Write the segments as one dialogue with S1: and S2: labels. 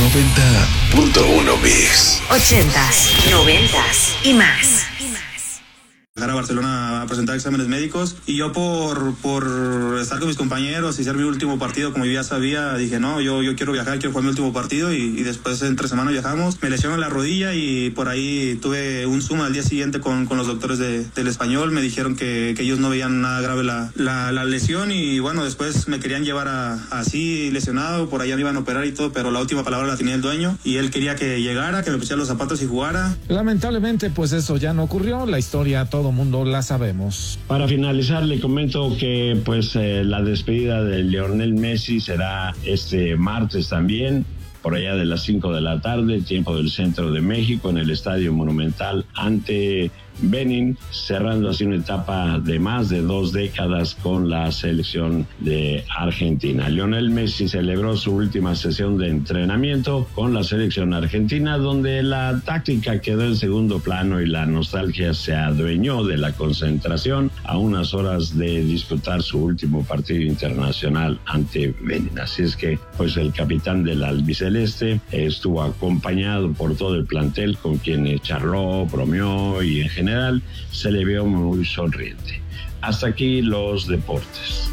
S1: 90.1 Mix.
S2: 80s, 90s y más.
S3: Viajar a Barcelona a presentar exámenes médicos y yo por estar con mis compañeros y ser mi último partido, como yo ya sabía, dije no, yo quiero viajar, quiero jugar mi último partido y después entre semana viajamos, me lesioné la rodilla y por ahí tuve un Zoom al día siguiente con los doctores del Español, me dijeron que ellos no veían nada grave la lesión y bueno, después me querían llevar así lesionado, por allá me iban a operar y todo, pero la última palabra la tenía el dueño y él quería que llegara, que me pusiera los zapatos y jugara.
S4: Lamentablemente pues eso ya no ocurrió, la historia todo mundo la sabemos.
S5: Para finalizar le comento que pues la despedida de Lionel Messi será este martes también, por allá de las 5 de la tarde, tiempo del centro de México, en el Estadio Monumental ante Benin, cerrando así una etapa de más de 2 décadas con la selección de Argentina. Lionel Messi celebró su última sesión de entrenamiento con la selección argentina, donde la táctica quedó en segundo plano y la nostalgia se adueñó de la concentración a unas horas de disputar su último partido internacional ante Benin. Así es que pues el capitán del albiceleste estuvo acompañado por todo el plantel, con quien charló, bromeó y en general se le vio muy sonriente. Hasta aquí los deportes.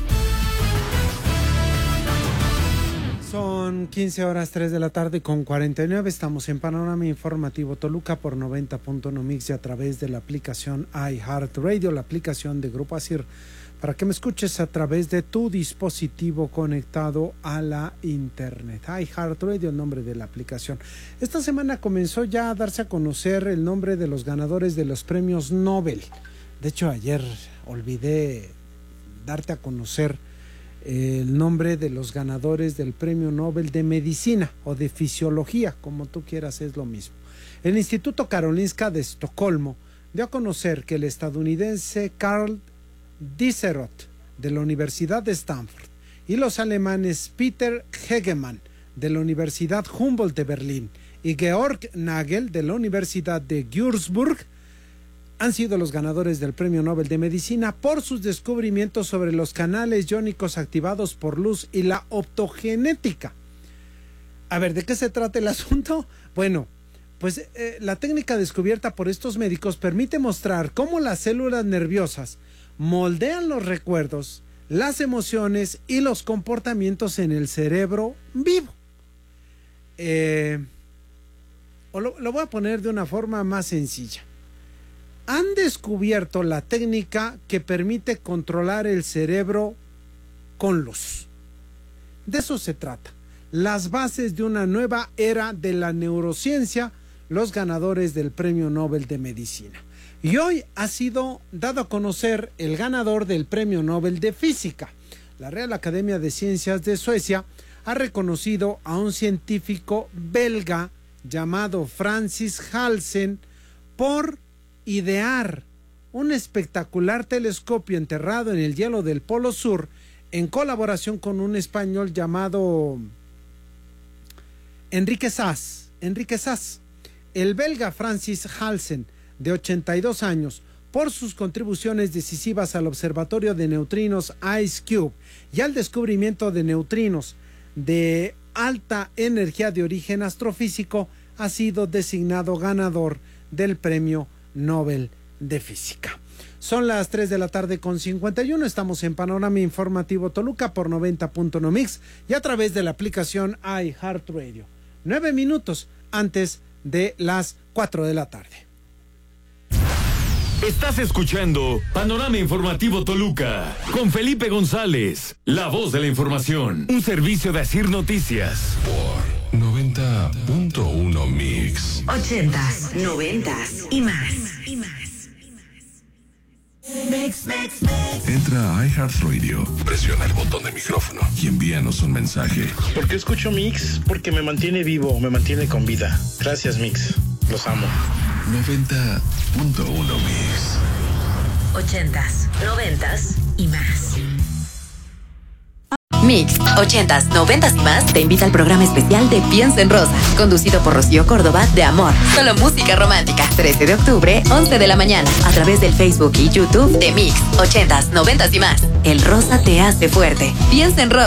S6: Son 15:03 de la tarde con 49. Estamos en Panorama Informativo Toluca por 90.1 Mix y a través de la aplicación iHeartRadio, la aplicación de Grupo Asir, para que me escuches a través de tu dispositivo conectado a la internet. iHeartRadio, el nombre de la aplicación. Esta semana comenzó ya a darse a conocer el nombre de los ganadores de los premios Nobel. De hecho, ayer olvidé darte a conocer el nombre de los ganadores del premio Nobel de Medicina o de Fisiología, como tú quieras, es lo mismo. El Instituto Karolinska de Estocolmo dio a conocer que el estadounidense Karl Dicerot de la Universidad de Stanford y los alemanes Peter Hegemann de la Universidad Humboldt de Berlín y Georg Nagel de la Universidad de Würzburg han sido los ganadores del Premio Nobel de Medicina por sus descubrimientos sobre los canales iónicos activados por luz y la optogenética. A ver, ¿de qué se trata el asunto? Bueno, pues la técnica descubierta por estos médicos permite mostrar cómo las células nerviosas moldean los recuerdos, las emociones y los comportamientos en el cerebro vivo. Lo voy a poner de una forma más sencilla. Han descubierto la técnica que permite controlar el cerebro con luz. De eso se trata. Las bases de una nueva era de la neurociencia, los ganadores del Premio Nobel de Medicina. Y hoy ha sido dado a conocer el ganador del Premio Nobel de Física. La Real Academia de Ciencias de Suecia ha reconocido a un científico belga llamado Francis Halsen por idear un espectacular telescopio enterrado en el hielo del Polo Sur en colaboración con un español llamado Enrique Sas. El belga Francis Halsen, de 82 años, por sus contribuciones decisivas al Observatorio de Neutrinos IceCube y al descubrimiento de neutrinos de alta energía de origen astrofísico, ha sido designado ganador del Premio Nobel de Física. Son las 3 de la tarde con 51, estamos en Panorama Informativo Toluca por 90.1 Mix y a través de la aplicación iHeartRadio. 9 minutos antes de las 4 de la tarde.
S7: Estás escuchando Panorama Informativo Toluca con Felipe González, la voz de la información, un servicio de Asir Noticias.
S1: Por 90.1 Mix.
S2: 80s, 90s y más.
S1: Entra a iHeartRadio, presiona el botón de micrófono y envíanos un mensaje.
S8: ¿Por qué escucho Mix? Porque me mantiene vivo, me mantiene con vida. Gracias, Mix. Los amo.
S1: 90.1 Mix.
S2: 80s, 90s y más.
S9: Mix 80s, 90s y más te invita al programa especial de Piensa en Rosa, conducido por Rocío Córdoba, de Amor, solo música romántica, 13 de octubre, 11 de la mañana, a través del Facebook y YouTube de Mix 80s, 90s y más. El rosa te hace fuerte. Piensa en Rosa.